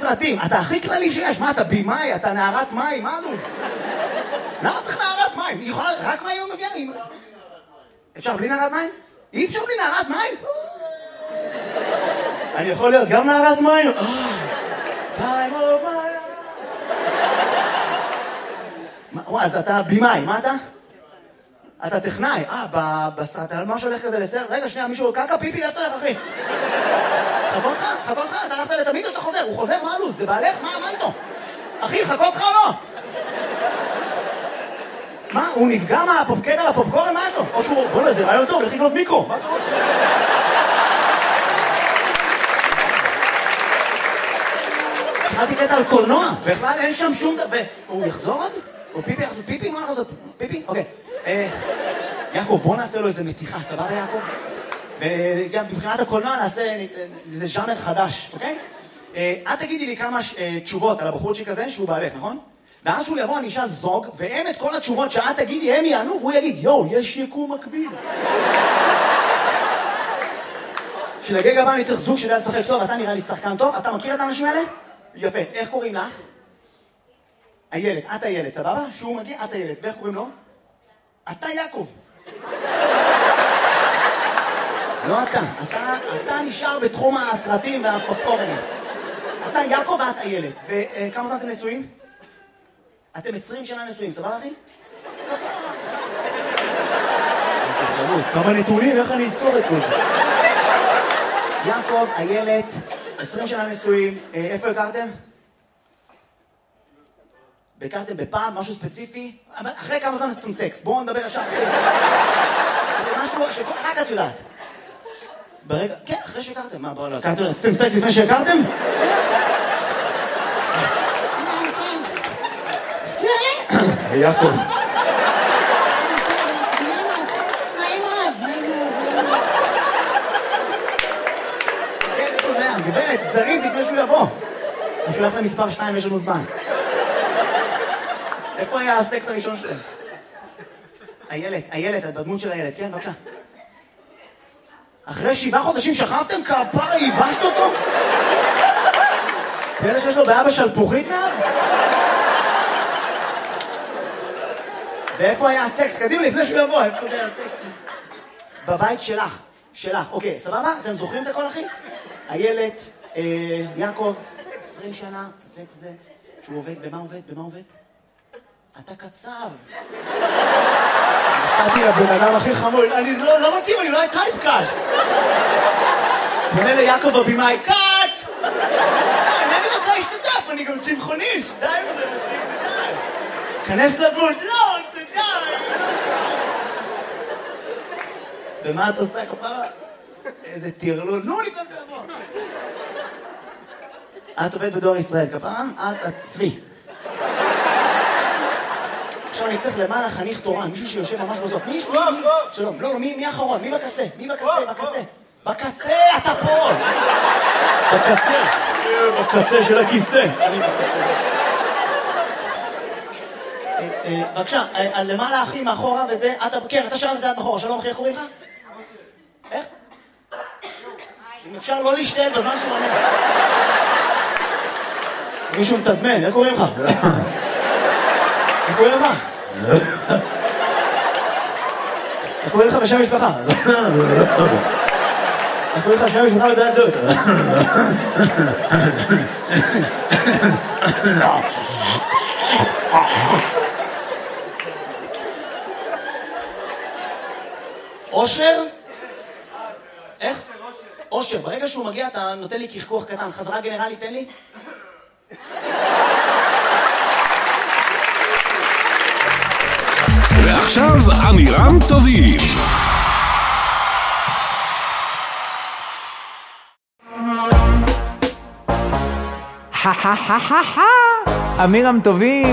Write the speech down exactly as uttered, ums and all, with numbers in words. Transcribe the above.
סרטים, אתה הכי כללי שיש, מה אתה בימאי, אתה נערת מים, מה נו? למה צריך נערת מים? היא יכולה, רק מים הוא מביאה? אפשר בלי נערת מים? אי אפשר בלי נערת מים? אני יכול להיות גם נערת מים? time of my life. וואי, אז אתה בימאי, מה אתה? אתה טכנאי, אה, בסרט, על משהו הולך כזה לסרט, רגע, שנייה, מישהו, קקה פיפי, לאפתר לך, אחי. חכו לך, חכו לך, אתה הלכת לתמיד או שאתה חוזר? הוא חוזר, מה הלו"ז? זה בעלך? מה איתו? אחי, חכו לך או לא? מה, הוא נפגע מהפופקט על הפופקורן, מה יש לו? או שהוא, בוא נה, זה רעיון טוב, לך לקנות מיקרו. מה קורה? התחלתי קטע על קולנוע, בכלל אין שם שום דבר. הוא יחזור עוד? הוא פיפי יחזור? פיפי? מה יחזור? פיפי? אוקיי. יעקב, בוא נעשה לו איזה מתיחה, סבבה יעקב? וגם מבחינת הקולנוע נעשה איזה ז'אנר חדש, אוקיי? את תגידי לי כמה תשובות על הבחורצ'יק הזה שהוא בעלך, נכון? ואז שהוא יבוא, אני אשאל זוג, והם את כל התשובות שאת תגידי, הם יענו, והוא יגיד, יואו, יש יקום מקביל. שלגג הבא אני צריך זוג שיודע לשחק טוב, אתה נראה לי שחקן טוב, אתה מכיר את האנשים האלה? יפה, איך קוראים לך? הילד, את הילד, סבבה? שהוא מגיע, את הילד, ואיך קוראים לו? אתה יעקב. לא אתה, אתה, אתה נשאר בתחום הסרטים והפופקורנים. אתה יעקב ואת הילד. וכמה זמן אתם נשואים? אתם עשרים שנה נשואים, סבבה אחי? כמה נתונים, איך אני אזכור את כל זה? יעקב, הילד, עשרים שנה נשואים, איפה הכרתם? הכרתם בפעם, משהו ספציפי? אחרי כמה זמן עשיתם סקס? בואו נדבר עכשיו. משהו שרק את יודעת. ברגע, כן, אחרי שהכרתם. מה, בואו לא, הכרתם, עשיתם סקס לפני שהכרתם? תזכיר לי? יעקב. נעים מאוד, נעים מאוד. כן, איפה זה היה? גברת, זריז לפני שהוא יבוא. הוא שולח למספר שתיים, יש לנו זמן. איפה היה הסקס הראשון שלהם? הילד, הילד, את בדמות של הילד, כן, בבקשה. אחרי שבעה חודשים שכבתם, כפרה, ייבשת אותו? פלא שיש לו בעיה בשלפוחית מאז? ואיפה היה הסקס? קדימה, לפני שהוא יבוא, איפה זה היה הסקס? בבית שלך, שלך, אוקיי, סבבה? אתם זוכרים את הכל, אחי? הילד, יעקב, עשרים שנה, סקס זה, הוא עובד, במה עובד? במה עובד? אתה קצב. נתתי לבן אדם הכי חמור, אני לא מתאים, אני אולי טייפקאסט. פונה ליעקב הבימאי, קאט! אני רוצה להשתתף, אני גם צמחוניסט, די וזה מספיק ודי. כנס לדמות, לא, זה די. ומה את עושה כפרה? איזה תירלול, נו לפני תבוא. את עובדת בדואר ישראל, כפרה? את עצבי. עכשיו אני צריך למעלה חניך תורן, מישהו שיושב ממש בסוף. מי? שלום, לא, מי האחרון? מי בקצה? מי בקצה? בקצה? בקצה, אתה פה! בקצה. בקצה של הכיסא. אני בקצה. בבקשה, למעלה אחי מאחורה וזה, כן, אתה שאלת את זה עד מאחורה, שלום אחי, איך קוראים לך? איך? אם אפשר לא להשתעל בזמן שהוא עונה. מישהו מתזמן, איך קוראים לך? איך קוראים לך? איך קוראים לך בשם משפחה? איך קוראים לך בשם משפחה לדעת זאת? אושר? איך? אושר. ברגע שהוא מגיע אתה נותן לי קחקוח קטן. חזרה גנרלי, תן לי. ועכשיו אמירם טובים. אמירם טובים.